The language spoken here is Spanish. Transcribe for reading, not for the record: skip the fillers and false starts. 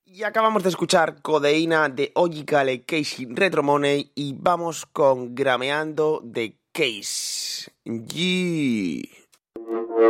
Y acabamos de escuchar Codeína de Ogicale, Casey Retro Money y vamos con Grameando de Case.